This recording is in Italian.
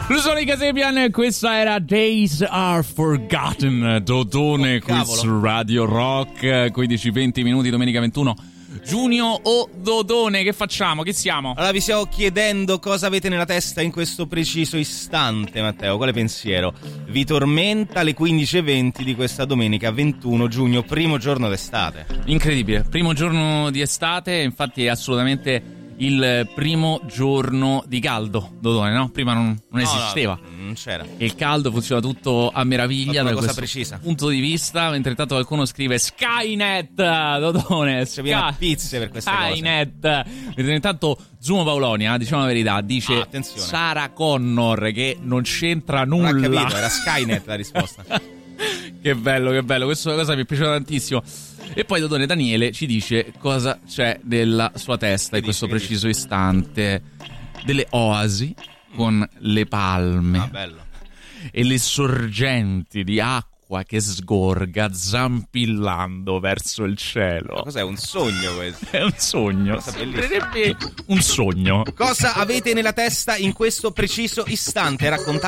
Rusoni Casebian, questa era Days Are Forgotten, Dodone qui su Radio Rock, 15-20 minuti, domenica 21 giugno. Dodone, che facciamo? Che siamo? Allora vi stiamo chiedendo cosa avete nella testa in questo preciso istante, Matteo. Quale pensiero vi tormenta alle 15:20 di questa domenica 21 giugno, primo giorno d'estate? Incredibile, primo giorno di estate, infatti è assolutamente il primo giorno di caldo, Dodone, no? Prima non esisteva. No, non c'era. Il caldo funziona tutto a meraviglia da questo precisa. punto di vista, mentre intanto qualcuno scrive Skynet, Dodone, c'è piena pizze per queste Skynet. Mentre intanto Zumo Paolonia, diciamo la verità, dice Sarah Connor, che non c'entra nulla. Non ha capito, era Skynet la risposta. Che bello, questa cosa mi è piaciuta tantissimo. E poi Dodone Daniele ci dice cosa c'è nella sua testa in questo preciso istante. Delle oasi con le palme e le sorgenti di acqua che sgorga zampillando verso il cielo. Ma cos'è, un sogno questo? È un sogno, sembrerebbe un sogno. Cosa avete nella testa in questo preciso istante? Raccontate